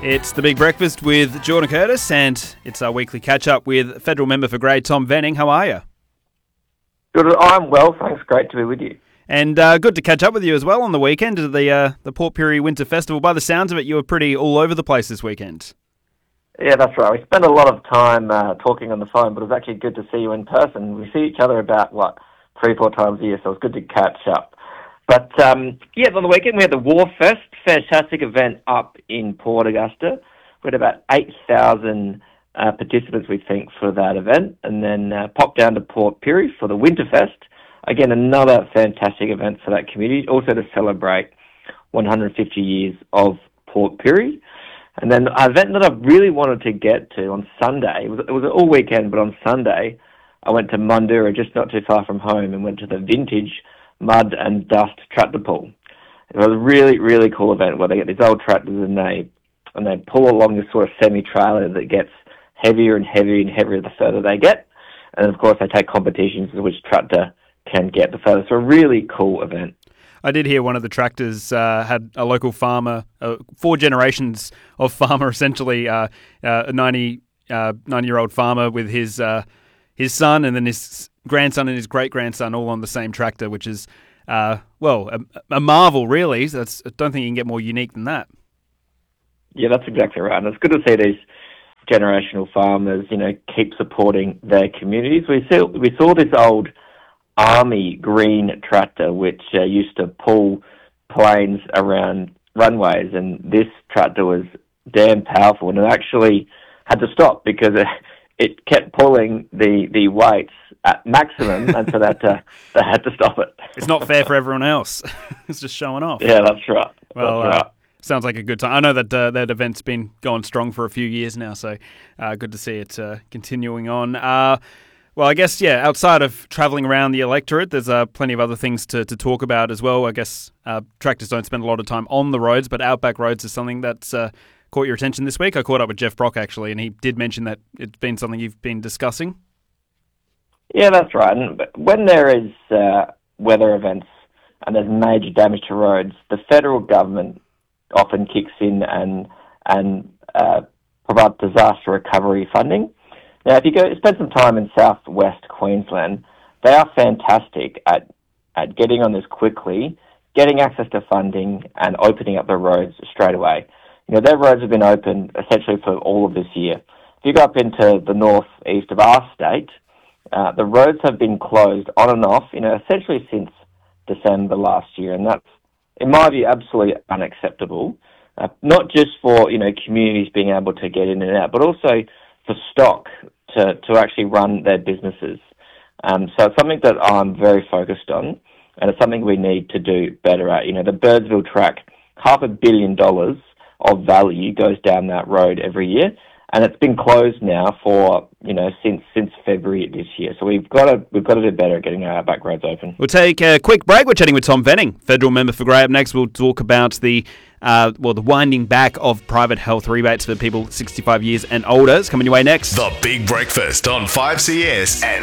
It's the Big Breakfast with Jordan Curtis, and it's our weekly catch-up with Federal Member for Grey, Tom Venning. How are you? Good. I'm well, thanks. Great to be with you. And good to catch up with you as well on the weekend of the Port Pirie Winter Festival. By the sounds of it, you were pretty all over the place this weekend. Yeah, that's right. We spent a lot of time talking on the phone, but it was actually good to see you in person. We see each other about, 3-4 times a year, so it was good to catch up. But, on the weekend we had the War Fest, fantastic event up in Port Augusta. We had about 8,000 participants, we think, for that event, and then popped down to Port Pirie for the Winter Fest. Again, another fantastic event for that community, also to celebrate 150 years of Port Pirie. And then an event that I really wanted to get to on Sunday, it was all weekend, but on Sunday I went to Mundura, just not too far from home, and went to the vintage mud and dust tractor pull. It was a really, really cool event where they get these old tractors and they pull along this sort of semi-trailer that gets heavier and heavier and heavier the further they get. And of course they take competitions with which tractor can get the furthest. So a really cool event. I did hear one of the tractors had a local farmer, 4 generations of farmer, essentially a 90-year-old farmer with his son, and then his grandson and his great-grandson all on the same tractor, which is, a marvel, really. I don't think you can get more unique than that. Yeah, that's exactly right. And it's good to see these generational farmers, keep supporting their communities. We saw this old Army green tractor, which used to pull planes around runways, and this tractor was damn powerful, and it actually had to stop because it kept pulling the weights at maximum, and so they had to stop it. It's not fair for everyone else. It's just showing off. Yeah, that's right. Well, that's right. Sounds like a good time. I know that that event's been going strong for a few years now, so good to see it continuing on. Well, I guess, outside of travelling around the electorate, there's plenty of other things to talk about as well. I guess tractors don't spend a lot of time on the roads, but outback roads is something that's caught your attention this week. I caught up with Jeff Brock, actually, and he did mention that it's been something you've been discussing. Yeah, that's right. And when there is weather events and there's major damage to roads, the federal government often kicks in and provides disaster recovery funding. Now, if you go spend some time in southwest Queensland, they are fantastic at getting on this quickly, getting access to funding, and opening up the roads straight away. Their roads have been open essentially for all of this year. If you go up into the northeast of our state, the roads have been closed on and off, essentially since December last year, and that's, in my view, absolutely unacceptable. Not just for communities being able to get in and out, but also for stock to actually run their businesses. So it's something that I'm very focused on, and it's something we need to do better at. The Birdsville track, $500 million of value goes down that road every year, and it's been closed now for since February this year. So we've got to do better at getting our back roads open. We'll take a quick break. We're chatting with Tom Venning, Federal Member for Grey. Up next, we'll talk about the winding back of private health rebates for people 65 years and older. It's coming your way next. The Big Breakfast on 5CS and